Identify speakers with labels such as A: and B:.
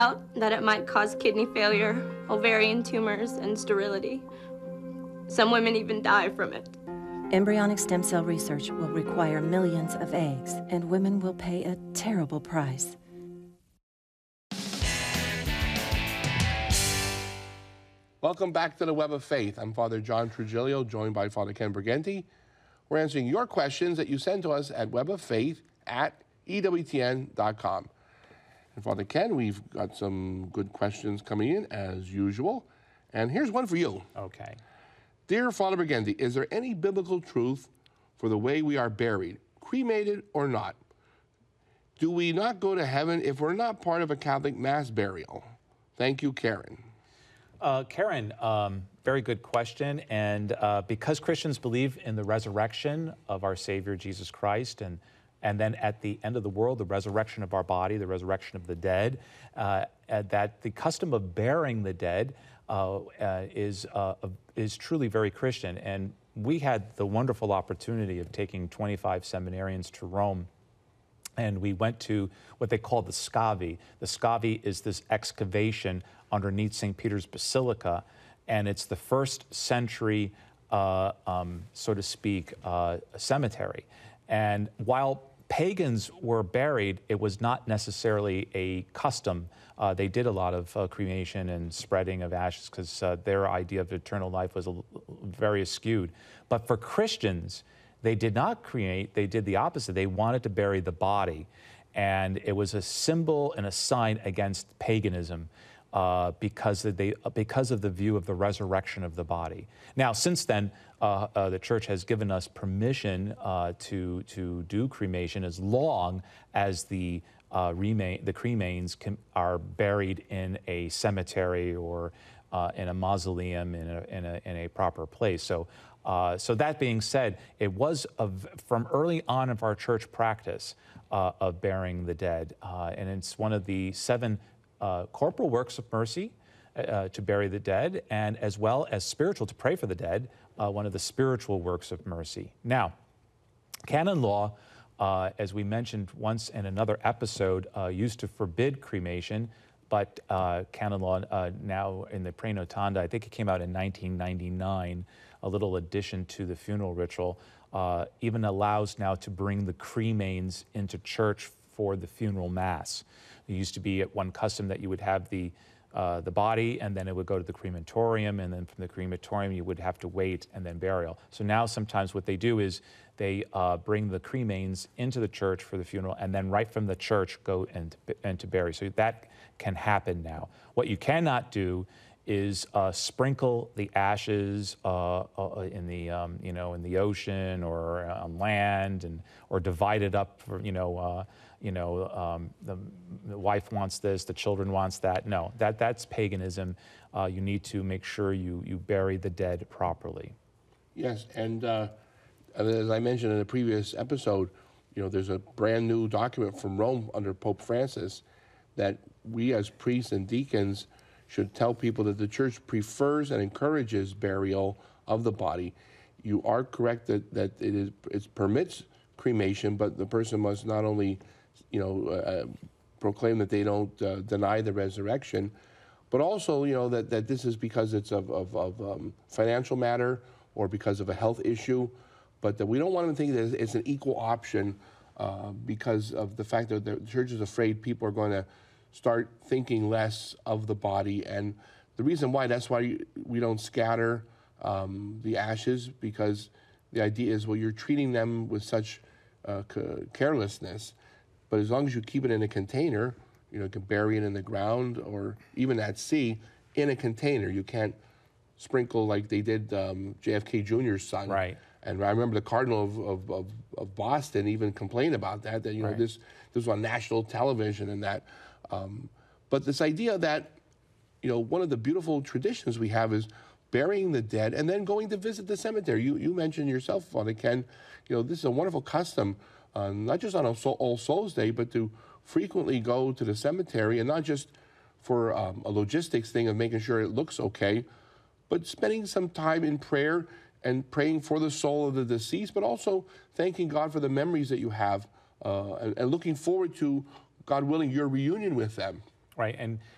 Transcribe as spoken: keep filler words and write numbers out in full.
A: out that it might cause kidney failure, ovarian tumors, and sterility. Some women even die from it.
B: Embryonic stem cell research will require millions of eggs, and women will pay a terrible price.
C: Welcome back to the Web of Faith. I'm Father John Trujillo, joined by Father Ken Briganti. We're answering your questions that you send to us at weboffaith at E W T N dot com. And Father Ken, we've got some good questions coming in, as usual. And here's one for you.
D: Okay.
C: Dear Father Briganti, is there any biblical truth for the way we are buried, cremated or not? Do we not go to heaven if we're not part of a Catholic mass burial? Thank you, Karen.
D: Uh, Karen, um, very good question. And uh, because Christians believe in the resurrection of our Savior, Jesus Christ, and, and then at the end of the world, the resurrection of our body, the resurrection of the dead, uh, that the custom of burying the dead uh, uh, is, uh, is truly very Christian. And we had the wonderful opportunity of taking twenty-five seminarians to Rome. And we went to what they call the Scavi. The Scavi is this excavation underneath Saint Peter's Basilica, and it's the first century, uh, um, so to speak, uh, cemetery. And while pagans were buried, it was not necessarily a custom. Uh, they did a lot of uh, cremation and spreading of ashes because uh, their idea of eternal life was a, very skewed. But for Christians, they did not cremate, they did the opposite. They wanted to bury the body. And it was a symbol and a sign against paganism uh, because, of they, because of the view of the resurrection of the body. Now, since then, uh, uh, the Church has given us permission uh, to, to do cremation as long as the, uh, remain, the cremains can, are buried in a cemetery or uh, in a mausoleum in a, in a, in a proper place. So. Uh, so that being said, it was of, from early on of our church practice uh, of burying the dead. Uh, and it's one of the seven uh, corporal works of mercy uh, to bury the dead, and as well as spiritual, to pray for the dead, uh, one of the spiritual works of mercy. Now, canon law, uh, as we mentioned once in another episode, uh, used to forbid cremation, but uh, canon law uh, now in the Pre Notanda, I think it came out in nineteen ninety-nine, a little addition to the funeral ritual, uh, even allows now to bring the cremains into church for the funeral mass. There used to be one custom that you would have the uh, the body, and then it would go to the crematorium, and then from the crematorium you would have to wait and then burial. So now sometimes what they do is they uh, bring the cremains into the church for the funeral, and then right from the church go and, and to bury. So that can happen now. What you cannot do is uh, sprinkle the ashes uh, uh, in the um, you know in the ocean or on land, and or divide it up for you know uh, you know um, the, the wife wants this, the children wants that. No, that that's paganism. Uh, you need to make sure you you bury the dead properly.
C: Yes, and uh, as I mentioned in a previous episode, you know there's a brand new document from Rome under Pope Francis that we as priests and deacons should tell people that the church prefers and encourages burial of the body. You are correct that, that it is it permits cremation, but the person must not only, you know, uh, proclaim that they don't uh, deny the resurrection, but also, you know, that, that this is because it's of, of, of um, financial matter or because of a health issue, but that we don't want them to think that it's an equal option uh, because of the fact that the church is afraid people are going to start thinking less of the body. And the reason why, that's why we don't scatter um, the ashes, because the idea is, well, you're treating them with such uh, carelessness, but as long as you keep it in a container, you know, you can bury it in the ground or even at sea in a container. You can't sprinkle like they did um, J F K Junior's son.
D: Right.
C: And I remember the Cardinal of, of, of, of Boston even complained about that, that, you know,
D: Right.
C: this, this was on national television and that. Um, but this idea that, you know, one of the beautiful traditions we have is burying the dead and then going to visit the cemetery. You, you mentioned yourself, Father Ken, you know, this is a wonderful custom, uh, not just on All Souls Day, but to frequently go to the cemetery, and not just for um, a logistics thing of making sure it looks okay, but spending some time in prayer and praying for the soul of the deceased, but also thanking God for the memories that you have uh, and, and looking forward to, God willing, your reunion with them.
D: Right, and